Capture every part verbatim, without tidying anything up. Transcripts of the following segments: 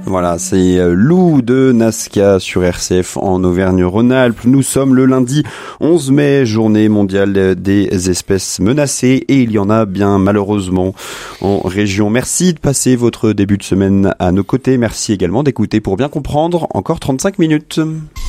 Voilà, c'est Lou de Nazca sur R C F en Auvergne-Rhône-Alpes. Nous sommes le lundi onze mai, journée mondiale des espèces menacées, et il y en a bien malheureusement en région. Merci de passer votre début de semaine à nos côtés. Merci également d'écouter Pour bien comprendre, encore trente-cinq minutes.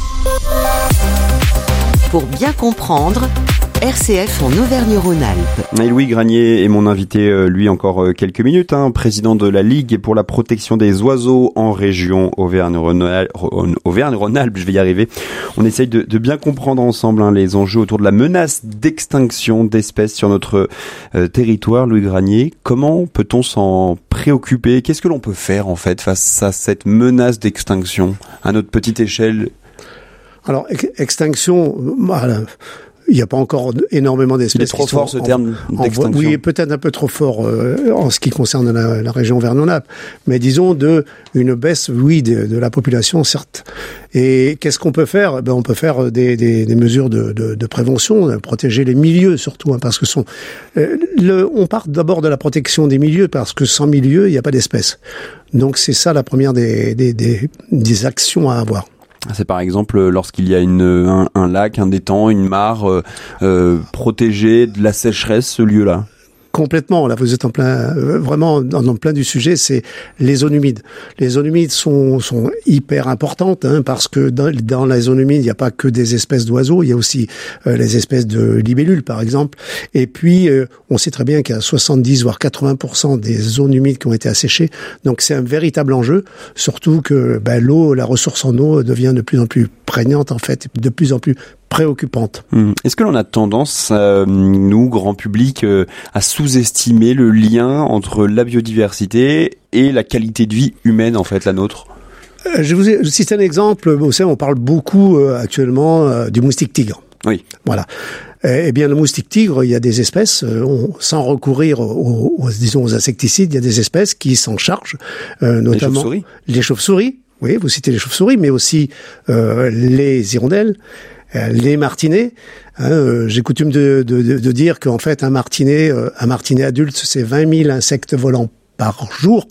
Pour bien comprendre, R C F en Auvergne-Rhône-Alpes. Et Louis Granier est mon invité, lui, encore quelques minutes, hein, président de la Ligue pour la protection des oiseaux en région Auvergne-Rhône-Alpes. Auvergne-Rhône-Alpes, je vais y arriver. On essaye de, de bien comprendre ensemble hein, les enjeux autour de la menace d'extinction d'espèces sur notre euh, territoire. Louis Granier, comment peut-on s'en préoccuper ? Qu'est-ce que l'on peut faire en fait face à cette menace d'extinction à notre petite échelle ? Alors, ex- extinction, voilà. Il n'y a pas encore énormément d'espèces. Il est trop qui fort sont ce en, terme d'extinction. En, oui, peut-être un peu trop fort euh, en ce qui concerne la, la région Auvergne-Rhône-Alpes. Mais disons de une baisse, oui, de, de la population, certes. Et qu'est-ce qu'on peut faire ? Ben, on peut faire des, des, des mesures de, de, de prévention, protéger les milieux surtout, hein, parce que sont. Euh, le, on part d'abord de la protection des milieux, parce que sans milieu, il n'y a pas d'espèces. Donc c'est ça la première des, des, des, des actions à avoir. C'est par exemple lorsqu'il y a une, un, un lac, un étang, une mare euh, euh, protégée de la sécheresse, ce lieu-là. Complètement. Là, vous êtes en plein, euh, vraiment dans, dans plein du sujet. C'est les zones humides. Les zones humides sont, sont hyper importantes hein, parce que dans, dans la zone humide, il n'y a pas que des espèces d'oiseaux. Il y a aussi euh, les espèces de libellules, par exemple. Et puis, euh, on sait très bien qu'il y a soixante-dix voire quatre-vingts pour cent des zones humides qui ont été asséchées. Donc, c'est un véritable enjeu. Surtout que ben, l'eau, la ressource en eau devient de plus en plus prégnante en fait, de plus en plus préoccupante. Mmh. Est-ce que l'on a tendance, euh, nous, grand public, euh, à sous-estimer le lien entre la biodiversité et la qualité de vie humaine, en fait, la nôtre ? euh, Je vous ai cité un exemple. Vous savez, on parle beaucoup euh, actuellement euh, du moustique tigre. Oui. Voilà. Eh bien, le moustique tigre, il y a des espèces, euh, on, sans recourir aux, aux, disons, aux insecticides, il y a des espèces qui s'en chargent, euh, notamment les chauves-souris. Les chauves-souris. Oui, vous citez les chauves-souris, mais aussi euh, les hirondelles. Les martinets, hein, euh, j'ai coutume de, de, de, de dire qu'en fait un martinet, euh, un martinet adulte, c'est vingt mille insectes volants par jour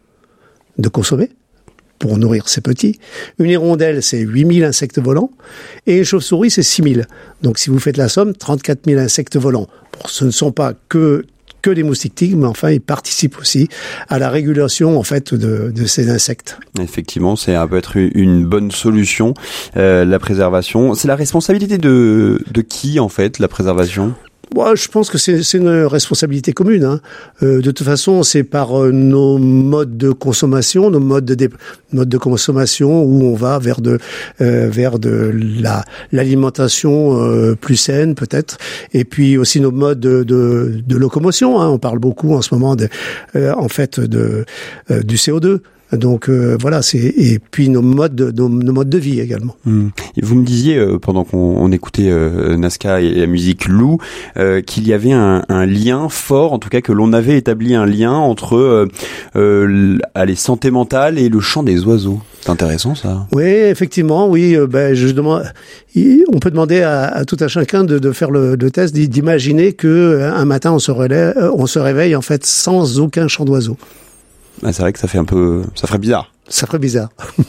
de consommer pour nourrir ses petits. Une hirondelle, c'est huit mille insectes volants, et une chauve-souris, c'est six mille. Donc si vous faites la somme, trente-quatre mille insectes volants. Bon, ce ne sont pas que que les moustiques tigres, mais enfin, ils participent aussi à la régulation, en fait, de, de ces insectes. Effectivement, c'est ça peut être une bonne solution, euh, la préservation. C'est la responsabilité de, de qui, en fait, la préservation ? Moi, je pense que c'est, c'est une responsabilité commune. Hein. Euh, de toute façon, c'est par euh, nos modes de consommation, nos modes de, dé- modes de consommation où on va vers de, euh, vers de la, l'alimentation euh, plus saine peut-être, et puis aussi nos modes de, de, de locomotion. Hein. On parle beaucoup en ce moment, de, euh, en fait, de, euh, du C O deux. Donc euh, voilà, c'est et puis nos modes de, nos, nos modes de vie également. Mmh. Et vous me disiez euh, pendant qu'on on écoutait euh, Nazca et la musique Lou euh, qu'il y avait un, un lien fort, en tout cas que l'on avait établi un lien entre euh, euh, les santé mentale et le chant des oiseaux. C'est intéressant ça. Oui, effectivement, oui. Euh, ben je demande, on peut demander à, à tout un chacun de, de faire le, le test, d'imaginer que euh, un matin on se relève, on se réveille en fait sans aucun chant d'oiseau. Ah, c'est vrai que ça fait un peu, ça ferait bizarre. Ça ferait bizarre.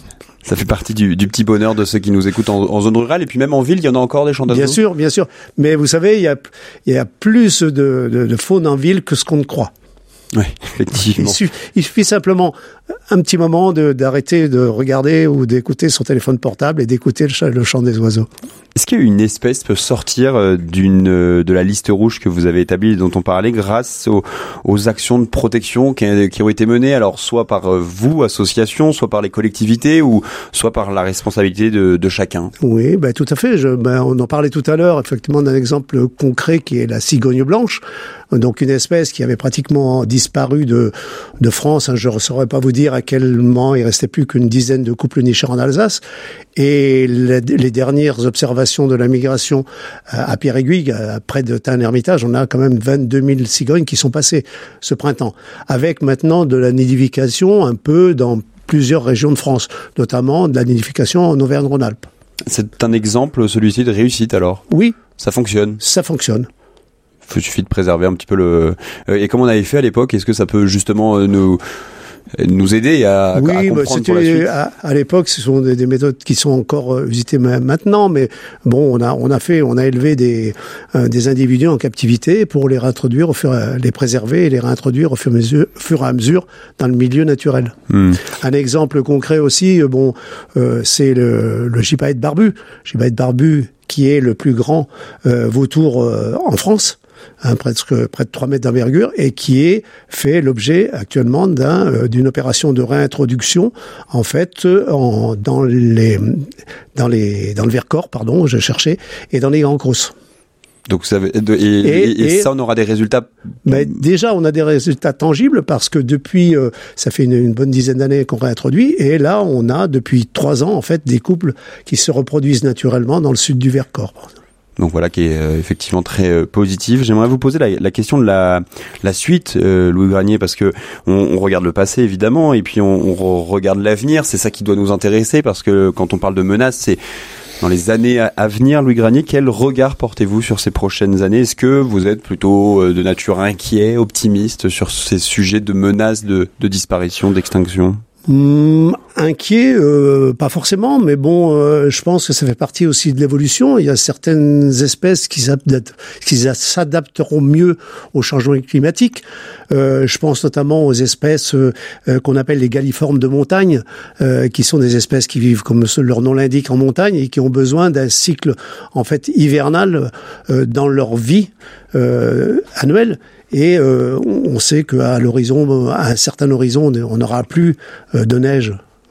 Ça fait partie du, du petit bonheur de ceux qui nous écoutent en, en zone rurale, et puis même en ville, il y en a encore des chants d'oiseaux. Bien sûr, bien sûr. Mais vous savez, il y a, il y a plus de, de, de faune en ville que ce qu'on ne croit. Oui, effectivement. Il suffit, il suffit simplement un petit moment de, d'arrêter de regarder ou d'écouter son téléphone portable et d'écouter le chant, le chant des oiseaux. Est-ce qu'une espèce peut sortir d'une, de la liste rouge que vous avez établie et dont on parlait grâce aux, aux actions de protection qui, qui ont été menées, alors soit par vous, association, soit par les collectivités, ou soit par la responsabilité de, de chacun? Oui, ben, tout à fait. Je, ben, on en parlait tout à l'heure, effectivement, d'un exemple concret qui est la cigogne blanche. Donc une espèce qui avait pratiquement disparu de, de France. Hein, je ne saurais pas vous dire à quel moment il restait plus qu'une dizaine de couples nicheurs en Alsace. Et les, les dernières observations de la migration à Pierre-Aiguille, près de Tain-l'Hermitage, on a quand même vingt-deux mille cigognes qui sont passées ce printemps. Avec maintenant de la nidification un peu dans plusieurs régions de France, notamment de la nidification en Auvergne-Rhône-Alpes. C'est un exemple, celui-ci, de réussite alors? Oui. Ça fonctionne? Ça fonctionne. Il suffit de préserver un petit peu le... Et comme on avait fait à l'époque, est-ce que ça peut justement nous, nous aider à, oui, à comprendre c'était, pour la suite. À, à l'époque, ce sont des, des méthodes qui sont encore usitées maintenant, mais bon, on a on a fait, on a élevé des euh, des individus en captivité pour les réintroduire, au fur, les préserver et les réintroduire au fur et à mesure, fur et à mesure dans le milieu naturel. Hmm. Un exemple concret aussi, bon, euh, c'est le, le gypaète barbu, gypaète barbu qui est le plus grand euh, vautour euh, en France. Hein, presque près de trois mètres d'envergure et qui est fait l'objet actuellement d'un, euh, d'une opération de réintroduction en fait en, dans les dans les dans le Vercors, pardon, je cherchais, et dans les Grands Crosses. Donc ça, et, et, et, et ça, on aura des résultats. Mais déjà, on a des résultats tangibles parce que depuis, euh, ça fait une, une bonne dizaine d'années qu'on réintroduit, et là, on a depuis trois ans en fait des couples qui se reproduisent naturellement dans le sud du Vercors. Donc voilà, qui est euh, effectivement très euh, positif. J'aimerais vous poser la, la question de la, la suite, euh, Louis Granier, parce que on, on regarde le passé évidemment, et puis on, on regarde l'avenir. C'est ça qui doit nous intéresser, parce que quand on parle de menaces, c'est dans les années à, à venir. Louis Granier, quel regard portez-vous sur ces prochaines années ? Est-ce que vous êtes plutôt euh, de nature inquiet, optimiste sur ces sujets de menaces, de, de disparition, d'extinction ? Mmh, inquiet, euh, pas forcément, mais bon, euh, je pense que ça fait partie aussi de l'évolution. Il y a certaines espèces qui s'adaptent, qui s'adapteront mieux au changement climatique. Euh, je pense notamment aux espèces euh, qu'on appelle les galliformes de montagne, euh, qui sont des espèces qui vivent, comme leur nom l'indique, en montagne et qui ont besoin d'un cycle en fait hivernal euh, dans leur vie euh, annuelle. Et euh, on sait qu'à l'horizon, à un certain horizon, on n'aura plus de neige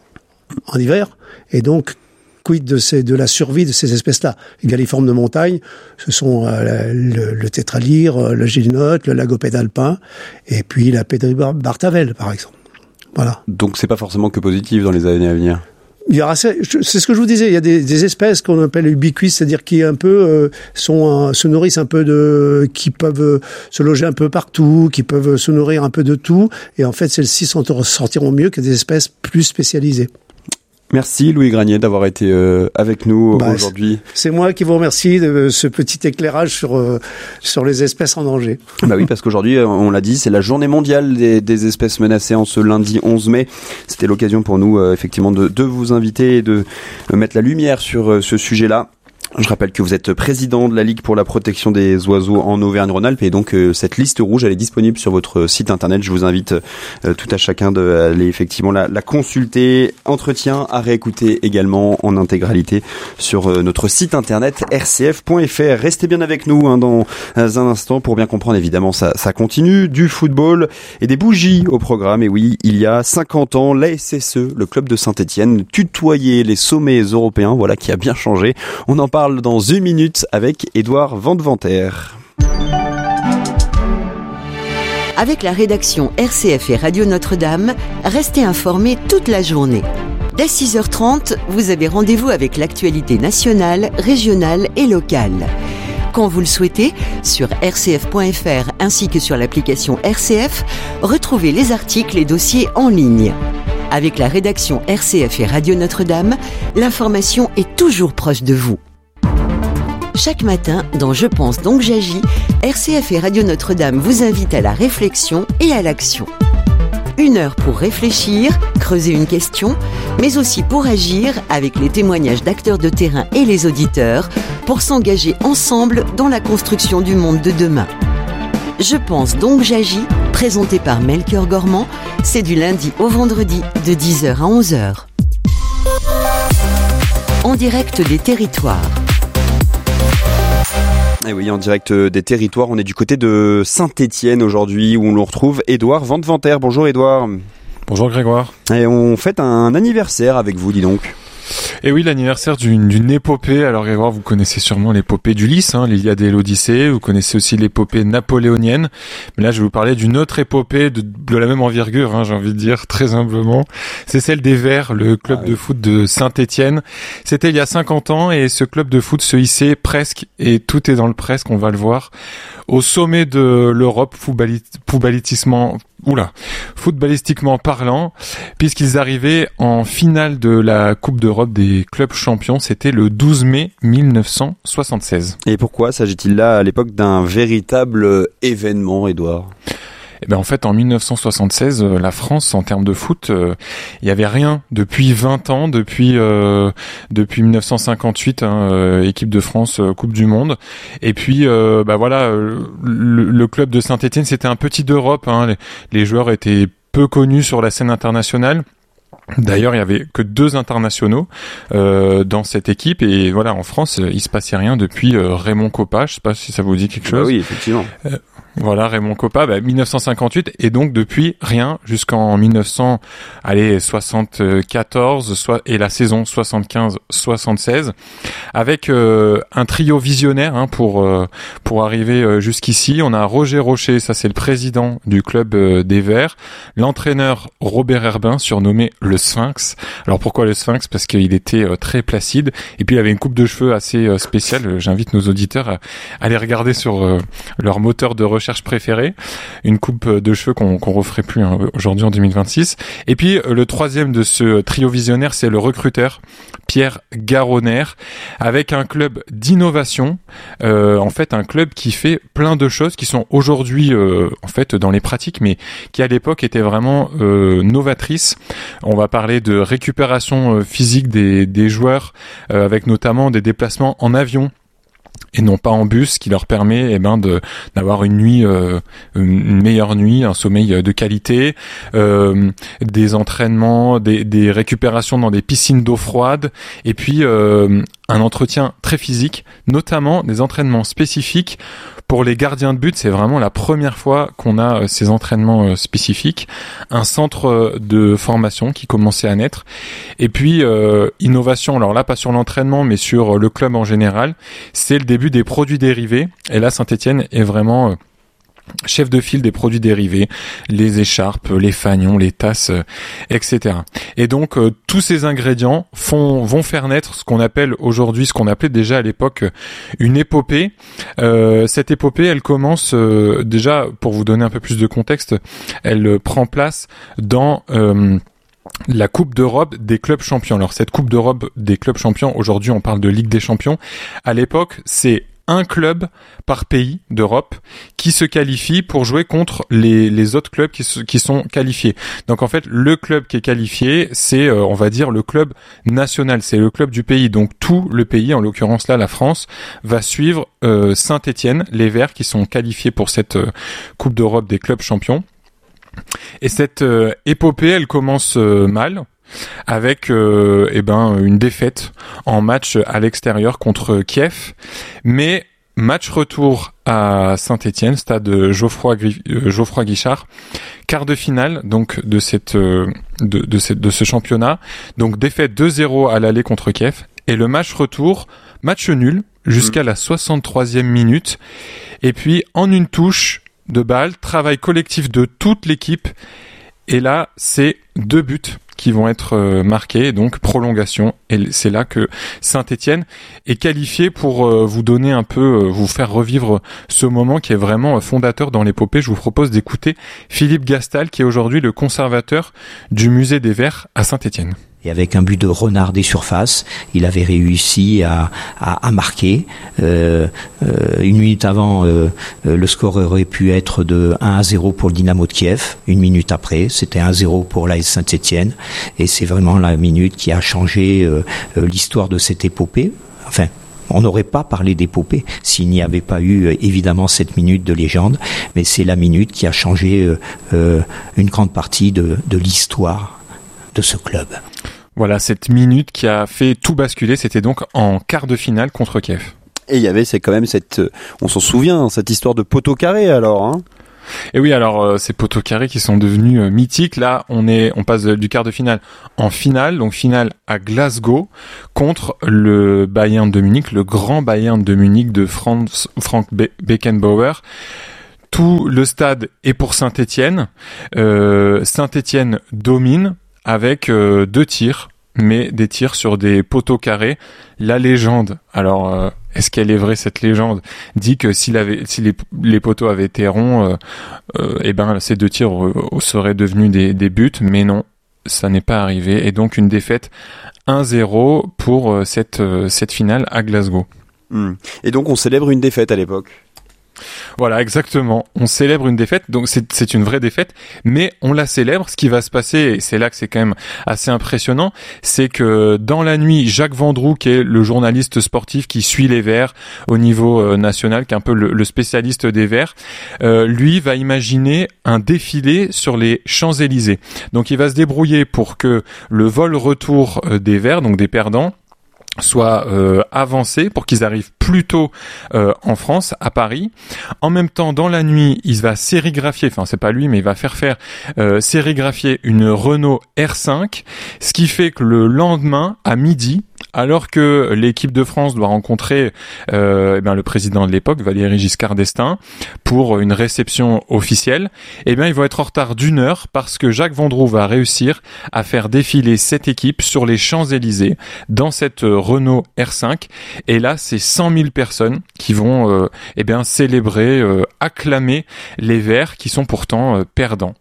en hiver. Et donc, quid de, ces, de la survie de ces espèces-là ? Les galliformes de montagne, ce sont euh, le, le tétralyre, le gélinote, le lagopède alpin, et puis la pédribartavelle, par exemple. Voilà. Donc, c'est pas forcément que positif dans les années à venir. Il y aura, c'est ce que je vous disais, il y a des, des espèces qu'on appelle ubiquistes, c'est-à-dire qui un peu euh, sont, euh, se nourrissent un peu de, qui peuvent euh, se loger un peu partout, qui peuvent se nourrir un peu de tout, et en fait celles-ci sortiront mieux que des espèces plus spécialisées. Merci Louis Granier d'avoir été euh, avec nous bah, aujourd'hui. C'est moi qui vous remercie de ce petit éclairage sur euh, sur les espèces en danger. Bah oui, parce qu'aujourd'hui, on l'a dit, c'est la journée mondiale des, des espèces menacées en ce lundi onze mai. C'était l'occasion pour nous euh, effectivement de, de vous inviter et de euh, mettre la lumière sur euh, ce sujet-là. Je rappelle que vous êtes président de la Ligue pour la protection des oiseaux en Auvergne-Rhône-Alpes et donc euh, cette liste rouge, elle est disponible sur votre site internet. Je vous invite euh, tout à chacun d'aller effectivement la, la consulter. Entretien à réécouter également en intégralité sur euh, notre site internet r c f point f r. Restez bien avec nous hein, dans un instant pour bien comprendre. Évidemment, ça, ça continue, du football et des bougies au programme. Et oui, il y a cinquante ans, l'A S S E, le club de Saint-Étienne, tutoyait les sommets européens. Voilà qui a bien changé. On en parle dans une minute avec Édouard Vandeventer. Avec la rédaction R C F et Radio Notre-Dame, restez informés toute la journée. Dès six heures trente, vous avez rendez-vous avec l'actualité nationale, régionale et locale. Quand vous le souhaitez, sur r c f point f r ainsi que sur l'application R C F, retrouvez les articles et dossiers en ligne. Avec la rédaction R C F et Radio Notre-Dame, l'information est toujours proche de vous. Chaque matin, dans Je pense donc j'agis, R C F et Radio Notre-Dame vous invitent à la réflexion et à l'action. Une heure pour réfléchir, creuser une question, mais aussi pour agir avec les témoignages d'acteurs de terrain et les auditeurs, pour s'engager ensemble dans la construction du monde de demain. Je pense donc j'agis, présenté par Melchior Gormand, c'est du lundi au vendredi de dix heures à onze heures. En direct des territoires. Et oui, en direct des territoires, on est du côté de Saint-Étienne aujourd'hui où on le retrouve Édouard Vandeventer. Bonjour Édouard. Bonjour Grégoire. Et on fête un anniversaire avec vous, dis donc. Et oui, l'anniversaire d'une, d'une épopée. Alors Grégoire, vous connaissez sûrement l'épopée d'Ulysse, hein, l'Iliade et l'Odyssée. Vous connaissez aussi l'épopée napoléonienne. Mais là, je vais vous parler d'une autre épopée de, de la même envergure, hein, j'ai envie de dire, très humblement. C'est celle des Verts, le club ah, oui. de foot de Saint-Étienne. C'était il y a cinquante ans et ce club de foot se hissait presque, et tout est dans le presque, on va le voir, au sommet de l'Europe footballistiquement, oula, footballistiquement parlant, puisqu'ils arrivaient en finale de la Coupe d'Europe des clubs champions. C'était le douze mai mille neuf cent soixante-seize. Et pourquoi s'agit-il là à l'époque d'un véritable événement, Édouard ? Et ben en fait en mille neuf cent soixante-seize, euh, la France en termes de foot, il euh, y avait rien depuis vingt ans, depuis euh, depuis mille neuf cent cinquante-huit, hein, euh, équipe de France, euh, Coupe du Monde. Et puis euh, bah voilà, euh, le, le club de Saint-Étienne, c'était un petit d'Europe, hein, les, les joueurs étaient peu connus sur la scène internationale. D'ailleurs, il y avait que deux internationaux euh, dans cette équipe et voilà, en France, il se passait rien depuis euh, Raymond Kopa. Je sais pas si ça vous dit quelque chose. Bah oui, effectivement. Euh, voilà, Raymond Kopa, bah, mille neuf cent cinquante-huit et donc depuis rien jusqu'en mille neuf cents, allez, soixante-quatorze, soit et la saison soixante-quinze soixante-seize, avec euh, un trio visionnaire hein, pour euh, pour arriver euh, jusqu'ici. On a Roger Rocher, ça c'est le président du club euh, des Verts, l'entraîneur Robert Herbin, surnommé le Sphinx. Alors pourquoi le Sphinx? Parce qu'il était euh, très placide et puis il avait une coupe de cheveux assez euh, spéciale. J'invite nos auditeurs à, à aller regarder sur euh, leur moteur de recherche préféré, une coupe de cheveux qu'on qu'on referait plus hein, aujourd'hui en deux mille vingt-six. Et puis euh, le troisième de ce trio visionnaire, c'est le recruteur Pierre Garonner, avec un club d'innovation, euh, en fait un club qui fait plein de choses qui sont aujourd'hui euh, en fait dans les pratiques, mais qui à l'époque étaient vraiment euh, novatrices. On va parler de récupération euh, physique des, des joueurs, euh, avec notamment des déplacements en avion et non pas en bus, qui leur permet eh ben de d'avoir une nuit euh, une meilleure nuit, un sommeil de qualité, euh, des entraînements, des, des récupérations dans des piscines d'eau froide et puis euh, un entretien très physique, notamment des entraînements spécifiques pour les gardiens de but. C'est vraiment la première fois qu'on a ces entraînements spécifiques, un centre de formation qui commençait à naître et puis euh, innovation, alors là pas sur l'entraînement mais sur le club en général, c'est le début des produits dérivés et là Saint-Étienne est vraiment euh, chef de file des produits dérivés, les écharpes, les fanions, les tasses, euh, et cetera. Et donc euh, tous ces ingrédients font vont faire naître ce qu'on appelle aujourd'hui, ce qu'on appelait déjà à l'époque une épopée. Euh, cette épopée, elle commence euh, déjà, pour vous donner un peu plus de contexte, elle euh, prend place dans euh, la Coupe d'Europe des clubs champions. Alors cette Coupe d'Europe des clubs champions, aujourd'hui on parle de Ligue des champions. À l'époque, c'est un club par pays d'Europe qui se qualifie pour jouer contre les, les autres clubs qui, se, qui sont qualifiés. Donc en fait, le club qui est qualifié, c'est, euh, on va dire, le club national, c'est le club du pays. Donc tout le pays, en l'occurrence là, la France, va suivre euh, Saint-Étienne, les Verts qui sont qualifiés pour cette euh, Coupe d'Europe des clubs champions. Et cette euh, épopée, elle commence euh, mal, avec euh, eh ben une défaite en match à l'extérieur contre Kiev, mais match retour à Saint-Étienne, stade Geoffroy, euh, Geoffroy Guichard, quart de finale donc de cette euh, de de cette de ce championnat, donc défaite deux zéro à l'aller contre Kiev et le match retour, match nul jusqu'à mmh. la soixante-troisième minute et puis en une touche de balle, travail collectif de toute l'équipe et là c'est deux buts qui vont être euh, marqués, donc prolongation. Et c'est là que Saint-Étienne est qualifié pour euh, vous donner un peu, euh, vous faire revivre ce moment qui est vraiment euh, fondateur dans l'épopée. Je vous propose d'écouter Philippe Gastal, qui est aujourd'hui le conservateur du musée des Verts à Saint-Étienne. Et avec un but de Renard des surfaces, il avait réussi à, à, à marquer. Euh, euh, une minute avant, euh, le score aurait pu être de un à zéro pour le Dynamo de Kiev. Une minute après, c'était un zéro pour l'A S Saint-Étienne. Et c'est vraiment la minute qui a changé euh, l'histoire de cette épopée. Enfin, on n'aurait pas parlé d'épopée s'il n'y avait pas eu euh, évidemment cette minute de légende. Mais c'est la minute qui a changé euh, euh, une grande partie de, de l'histoire de ce club. Voilà, cette minute qui a fait tout basculer, c'était donc en quart de finale contre Kiev. Et il y avait c'est quand même cette, on s'en souvient, cette histoire de poteau carré alors. Hein. Et oui, alors euh, ces poteaux carrés qui sont devenus euh, mythiques. Là, on est, on passe du quart de finale en finale, donc finale à Glasgow contre le Bayern de Munich, le grand Bayern de Munich de Franz, Frank Be- Beckenbauer. Tout le stade est pour Saint-Étienne. Euh, Saint-Étienne domine avec euh, deux tirs, mais des tirs sur des poteaux carrés. La légende, alors euh, est-ce qu'elle est vraie cette légende, dit que s'il avait, si les, les poteaux avaient été ronds, euh, euh, eh ben ces deux tirs euh, seraient devenus des, des buts, mais non, ça n'est pas arrivé. Et donc une défaite un zéro pour euh, cette, euh, cette finale à Glasgow. Mmh. Et donc on célèbre une défaite à l'époque. Voilà, exactement. On célèbre une défaite, donc c'est, c'est une vraie défaite, mais on la célèbre. Ce qui va se passer, et c'est là que c'est quand même assez impressionnant, c'est que dans la nuit, Jacques Vendroux, qui est le journaliste sportif qui suit les Verts au niveau euh, national, qui est un peu le, le spécialiste des Verts, euh, lui va imaginer un défilé sur les Champs-Élysées. Donc il va se débrouiller pour que le vol-retour euh, des Verts, donc des perdants, soit euh, avancé pour qu'ils arrivent plus tôt euh, en France, à Paris. En même temps, dans la nuit, il va sérigraphier, enfin c'est pas lui, mais il va faire faire euh, sérigraphier une Renault R cinq, ce qui fait que le lendemain, à midi, alors que l'équipe de France doit rencontrer euh, eh bien, le président de l'époque, Valéry Giscard d'Estaing, pour une réception officielle, eh bien, ils vont être en retard d'une heure parce que Jacques Vendroux va réussir à faire défiler cette équipe sur les Champs-Élysées dans cette Renault R cinq. Et là, c'est cent mille personnes qui vont euh, eh bien, célébrer, euh, acclamer les Verts qui sont pourtant euh, perdants.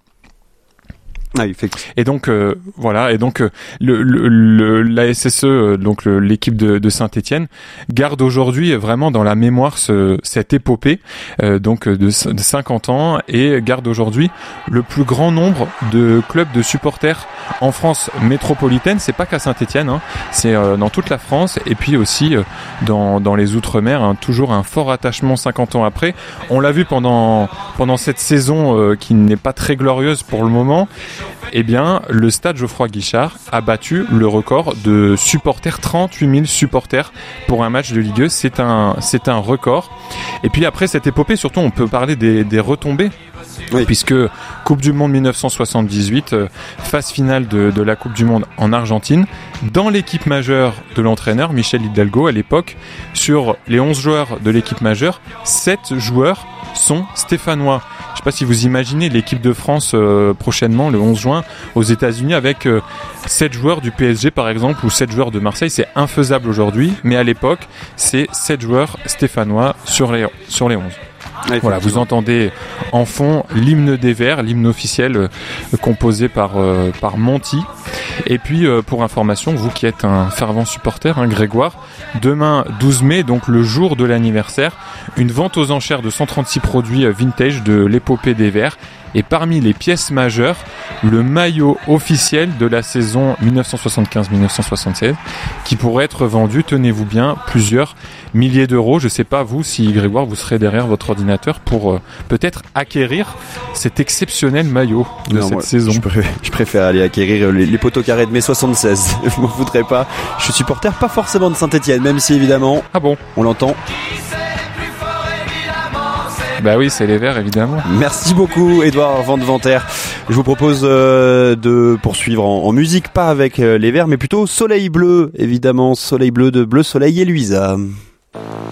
Ah, il fait... Et donc euh, voilà, et donc euh, le, le, le la S S E, euh, donc le, l'équipe de, de Saint-Étienne, garde aujourd'hui vraiment dans la mémoire ce, cette épopée euh, donc de, de cinquante ans, et garde aujourd'hui le plus grand nombre de clubs de supporters en France métropolitaine. C'est pas qu'à Saint-Étienne, hein, c'est euh, dans toute la France, et puis aussi euh, dans dans les Outre-mer, hein, toujours un fort attachement cinquante ans après. On l'a vu pendant pendant cette saison euh, qui n'est pas très glorieuse pour le moment. Eh bien, le stade Geoffroy Guichard a battu le record de supporters, trente-huit mille supporters pour un match de Ligue un. C'est un, c'est un record. Et puis après cette épopée, surtout, on peut parler des, des retombées. Oui. Puisque Coupe du Monde dix-neuf cent soixante-dix-huit, euh, phase finale de, de la Coupe du Monde en Argentine, dans l'équipe majeure de l'entraîneur Michel Hidalgo à l'époque, sur les onze joueurs de l'équipe majeure, sept joueurs sont stéphanois. Je ne sais pas si vous imaginez l'équipe de France euh, prochainement, le onze juin, aux États-Unis, avec euh, sept joueurs du P S G par exemple, ou sept joueurs de Marseille. C'est infaisable aujourd'hui, mais à l'époque, c'est sept joueurs stéphanois sur les, sur les onze. Ouais, voilà, vous entendez en fond l'hymne des Verts, l'hymne officiel euh, composé par euh, par Monty. Et puis euh, pour information, vous qui êtes un fervent supporter, hein, Grégoire, demain douze mai, donc le jour de l'anniversaire, une vente aux enchères de cent trente-six produits vintage de l'épopée des Verts. Et parmi les pièces majeures, le maillot officiel de la saison dix-neuf cent soixante-quinze dix-neuf cent soixante-seize, qui pourrait être vendu, tenez-vous bien, plusieurs milliers d'euros. Je ne sais pas vous, si Grégoire, vous serez derrière votre ordinateur pour euh, peut-être acquérir cet exceptionnel maillot de non, cette moi, saison. Je préfère, je préfère aller acquérir les, les poteaux carrés de mai soixante-seize. Je m'en voudrais pas. Je suis supporter pas forcément de Saint-Étienne, même si évidemment, ah bon, on l'entend. Bah oui, c'est les Verts, évidemment. Merci beaucoup, Édouard Van de Venter. Je vous propose euh, de poursuivre en, en musique, pas avec euh, les Verts, mais plutôt Soleil Bleu, évidemment, Soleil Bleu de Bleu Soleil et Louisa.